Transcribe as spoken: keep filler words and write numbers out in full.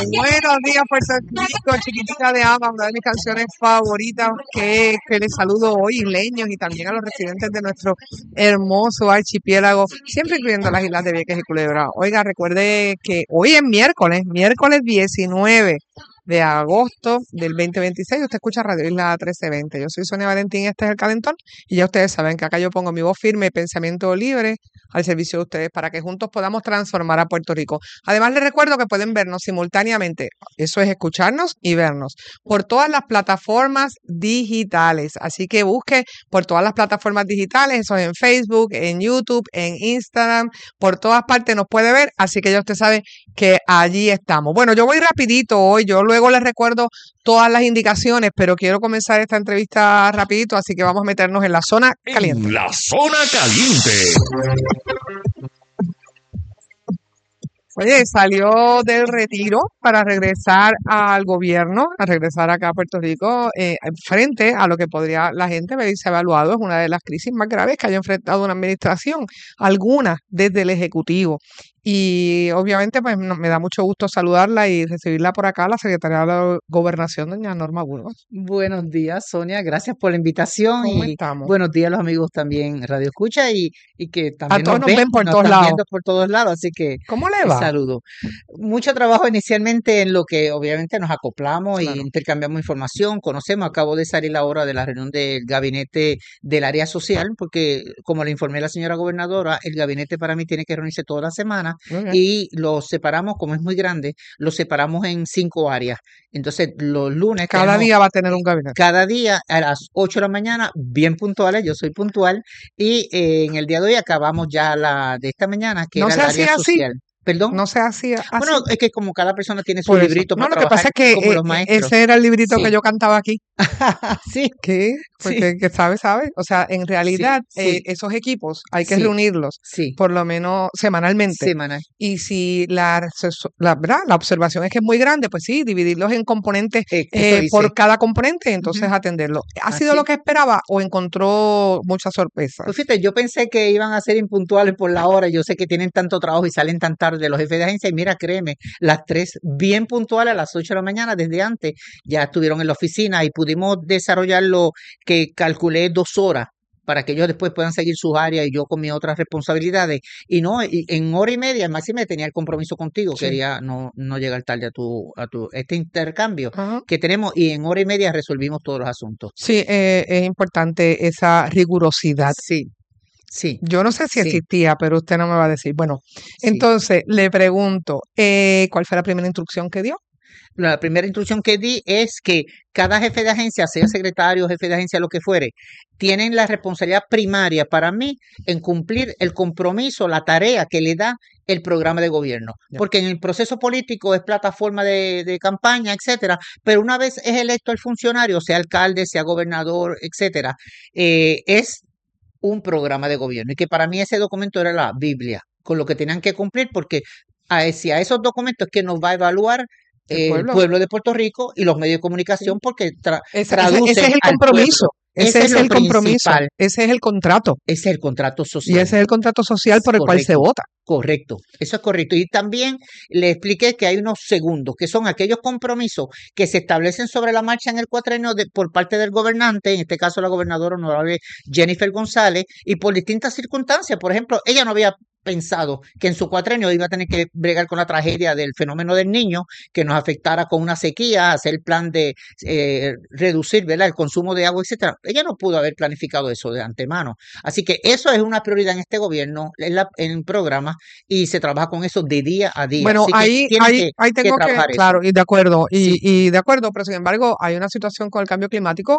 Buenos días, Puerto Rico, Chiquitita de Ama, una de mis canciones favoritas que, que les saludo hoy, isleños y también a los residentes de nuestro hermoso archipiélago, siempre incluyendo las islas de Vieques y Culebra. Oiga, recuerde que hoy es miércoles, miércoles diecinueve de agosto del veinte veintiséis, usted escucha Radio Isla trece veinte. Yo soy Sonia Valentín, este es el Calentón, y ya ustedes saben que acá yo pongo mi voz firme y pensamiento libre al servicio de ustedes para que juntos podamos transformar a Puerto Rico. Además, les recuerdo que pueden vernos simultáneamente, eso es escucharnos y vernos, por todas las plataformas digitales. Así que busque por todas las plataformas digitales, eso es en Facebook, en YouTube, en Instagram, por todas partes nos puede ver, así que ya usted sabe que allí estamos. Bueno, yo voy rapidito hoy, yo luego les recuerdo todas las indicaciones, pero quiero comenzar esta entrevista rapidito, así que vamos a meternos en la zona caliente. En la zona caliente. Oye, salió del retiro para regresar al gobierno, a regresar acá a Puerto Rico, eh, frente a lo que podría la gente verse evaluado. Es una de las crisis más graves que haya enfrentado una administración, alguna desde el Ejecutivo. Y obviamente pues no- me da mucho gusto saludarla y recibirla por acá, la secretaria de la Gobernación, doña Norma Burgos. Buenos días, Sonia. Gracias por la invitación ¿Cómo y estamos? buenos días a los amigos también Radio Escucha y, y que A también todos nos nos ven, ven por nos todos están lados. viendo por todos lados, así que ¿Cómo le el va? saludo. Mucho trabajo inicialmente en lo que obviamente nos acoplamos y Claro. intercambiamos información, conocemos. Acabo de salir ahora de la reunión del gabinete del área social, porque como le informé a la señora gobernadora, el gabinete para mí tiene que reunirse toda la semana Muy bien. y lo separamos, como es muy grande, lo separamos en cinco áreas. Entonces, los lunes Cada tenemos día va a tener un gabinete. cada día a las ocho de la mañana, bien puntuales, yo soy puntual, y eh, en el día de hoy acabamos ya la de esta mañana, que No era se el área hacía así, social. ¿Perdón? no se hacía así. Bueno, es que como cada persona tiene su Por eso. librito No, para lo que pasa trabajar, es que como eh, los eh, maestros. ese era el librito que Sí, yo cantaba aquí. sí, ¿Qué? sí, Porque que sabe, sabe. O sea, en sí, realidad eh, sí, esos equipos hay que sí, reunirlos sí, por lo menos semanalmente. semanal. Y si la, reseso- la, ¿verdad? La observación es que es muy grande, pues sí, dividirlos en componentes Eh, eso eh, hice. por cada componente, entonces Ujú, atenderlo. ¿Ha sido lo así. que esperaba o encontró muchas sorpresas? Pues fíjate, yo pensé que iban a ser impuntuales por la hora. Yo sé que tienen tanto trabajo y salen tan tarde los jefes de agencia. Y mira, créeme, las tres bien puntuales a las ocho de la mañana desde antes ya estuvieron en la oficina y pudimos desarrollar lo que calculé dos horas para que ellos después puedan seguir sus áreas y yo con mis otras responsabilidades. Y no, y en hora y media, máxime tenía el compromiso contigo. Sí. Quería no, no llegar tarde a tu, a tu este intercambio Ajá. que tenemos y en hora y media resolvimos todos los asuntos. Sí, eh, es importante esa rigurosidad. Sí, sí, Yo no sé si sí, existía, pero usted no me va a decir. Bueno, sí. entonces le pregunto, eh, ¿cuál fue la primera instrucción que dio? La primera instrucción que di es que cada jefe de agencia, sea secretario, jefe de agencia, lo que fuere, tienen la responsabilidad primaria para mí en cumplir el compromiso, la tarea que le da el programa de gobierno. Ya. Porque en el proceso político es plataforma de, de campaña, etcétera, pero una vez es electo el funcionario, sea alcalde, sea gobernador, etcétera, eh, es un programa de gobierno. Y que para mí ese documento era la Biblia, con lo que tenían que cumplir, porque a, si a esos documentos es que nos va a evaluar El el pueblo. pueblo de Puerto Rico y los medios de Sí. comunicación porque tra- Ese, ese- ese traducen es el al compromiso. pueblo. Ese Ese es es lo el compromiso. principal. Ese es el contrato. Ese es el contrato Y social. ese es el contrato social por el cual se Correcto, vota. correcto. Eso es correcto. Y también le expliqué que hay unos segundos, que son aquellos compromisos que se establecen sobre la marcha en el cuatrenio de- por parte del gobernante, en este caso la gobernadora honorable Jennifer González, y por distintas circunstancias. Por ejemplo, ella no había pensado que en su cuatrenio iba a tener que bregar con la tragedia del fenómeno del niño, que nos afectara con una sequía, hacer el plan de eh, reducir, ¿verdad?, el consumo de agua, etcétera. Ella no pudo haber planificado eso de antemano. Así que eso es una prioridad en este gobierno, en, la, en el programa, y se trabaja con eso de día a día. Bueno, Así que ahí, tienen ahí, que, ahí que tengo que, trabajar eso. claro, y de acuerdo, y, Sí, y de acuerdo, pero sin embargo hay una situación con el cambio climático